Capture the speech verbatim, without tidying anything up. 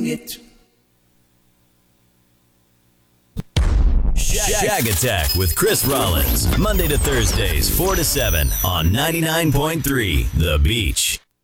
sing it. Shag Attack with Chris Rollins. Monday to Thursdays, four to seven on ninety-nine point three The Beach.